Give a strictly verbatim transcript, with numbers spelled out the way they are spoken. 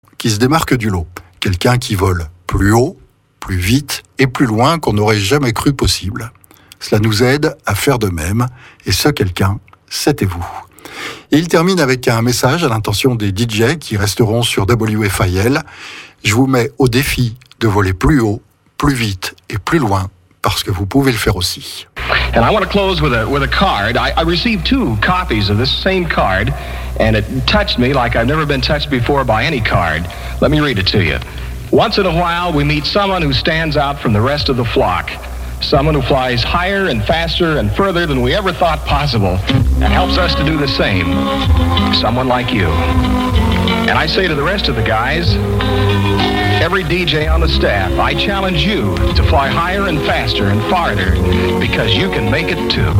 qui se démarque du lot. Quelqu'un qui vole plus haut, plus vite et plus loin qu'on n'aurait jamais cru possible. Cela nous aide à faire de même, et ce quelqu'un, c'était vous. Et il termine avec un message à l'intention des D J qui resteront sur W F I L. Je vous mets au défi de voler plus haut, plus vite et plus loin, parce que vous pouvez le faire aussi. And I want to close with a with a card. I, I received two copies of this same card, and it touched me like I've never been touched before by any card. Let me read it to you. Once in a while, we meet someone who stands out from the rest of the flock. Someone who flies higher and faster and further than we ever thought possible and helps us to do the same. Someone like you. And I say to the rest of the guys, every D J on the staff, I challenge you to fly higher and faster and farther because you can make it too.